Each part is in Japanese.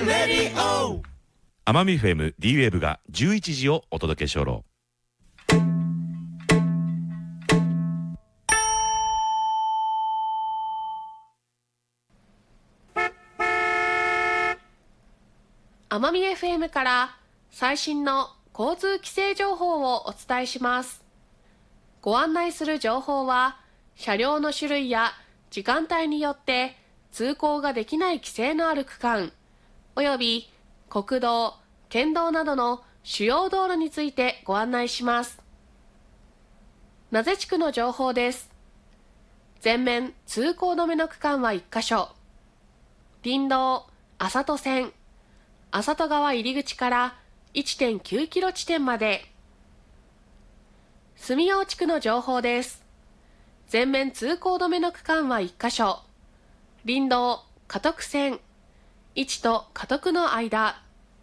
レディオ奄美 FM D ウェーブが11時をお届けしょろ。 奄美 FM から最新の交通規制情報をお伝えします。ご案内する情報は車両の種類や時間帯によって通行ができない規制のある区間および国道、県道などの主要道路についてご案内します。名瀬地区の情報です。全面通行止めの区間は1カ所。林道、麻戸線、麻戸川入り口から 1.9 キロ地点まで。住用地区の情報です。全面通行止めの区間は1カ所。林道、嘉徳線、市と嘉徳の間。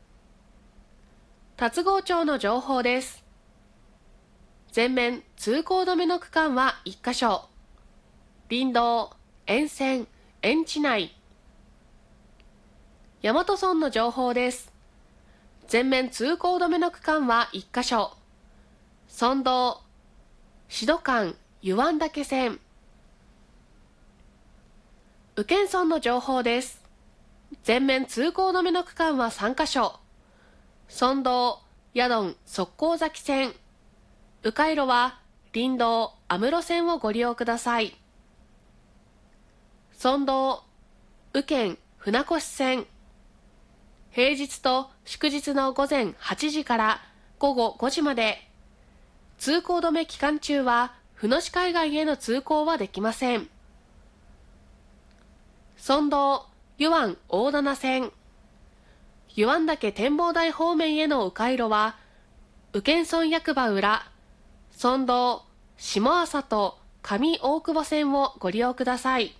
龍郷町の情報です。全面通行止めの区間は1カ所。林道、沿線、園地内。大和村の情報です。全面通行止めの区間は1カ所。村道、志度間、湯湾岳線。宇検村の情報です。全面通行止めの区間は3カ所。村道、矢丼、側溝崎線。迂回路は林道、安室線をご利用ください。村道、宇検、船越線。平日と祝日の午前8時から午後5時まで。通行止め期間中は船越海岸への通行はできません。村道、湯湾大棚線。湯湾岳展望台方面への迂回路は宇検村役場裏、村道、下朝と上大久保線をご利用ください。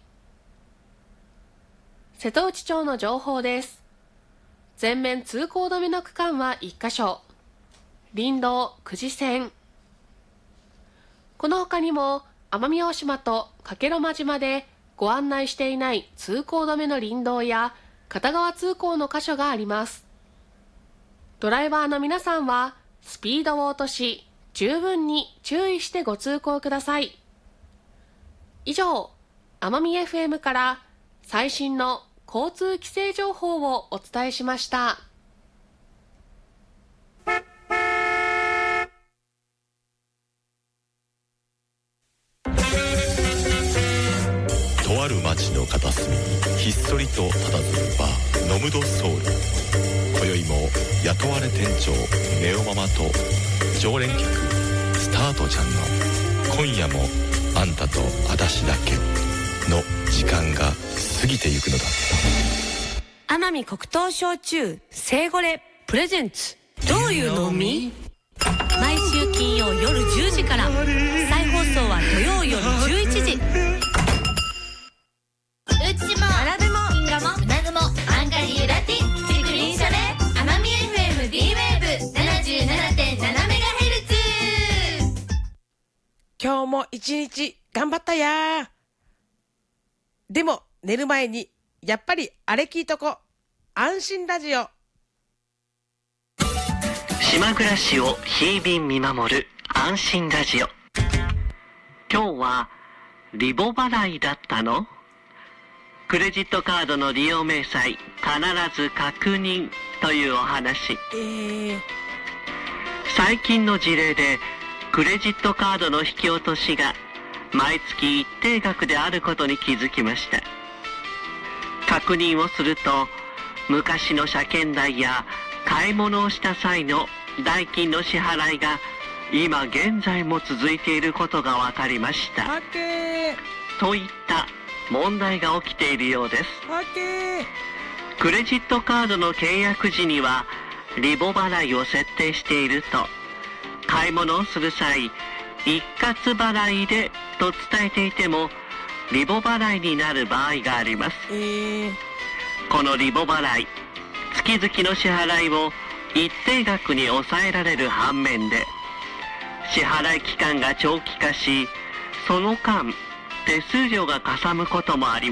瀬戸内町の情報です。全面通行止めの区間は1カ所。林道、久慈線。この他にも奄美大島と加計呂麻島でご案内していない通行止めの林道や片側通行の箇所があります。ドライバーの皆さんはスピードを落とし、十分に注意してご通行ください。以上、奄美 FM から最新の交通規制情報をお伝えしました。 とある町の片隅にひっそりと佇むバー、ノムドソウル。今宵も雇われ店長ネオママと常連客スタートちゃんの今夜もあんたとあたしだけの時間が過ぎてゆくのだった。 奄美黒糖焼酎生ゴレプレゼンツ。どういうのみ？毎週金曜夜10時から。再放送は土曜夜11時。 うちもあらでもインガもうなぐもアンガリーラティンキチリクリンシャレ奄美 FM D ウェーブ 77.7 メガヘルツ。 今日も一日頑張ったや。でも寝る前にやっぱりあれ聞いとこ。安心ラジオ。 島暮らしを日々見守る安心ラジオ。今日はリボ払いだったの？クレジットカードの利用明細必ず確認というお話。最近の事例でクレジットカードの引き落としが毎月一定額であることに気づきました。確認をすると昔の車検代や買い物をした際の代金の支払いが今現在も続いていることが分かりました。といった問題が起きているようです。クレジットカードの契約時にはリボ払いを設定していると、買い物をする際一括払いでと伝えていてもリボ払いになる場合があります。このリボ払い、月々の支払いを一定額に抑えられる反面で支払い期間が長期化し、その間手数料がかさむこともあります。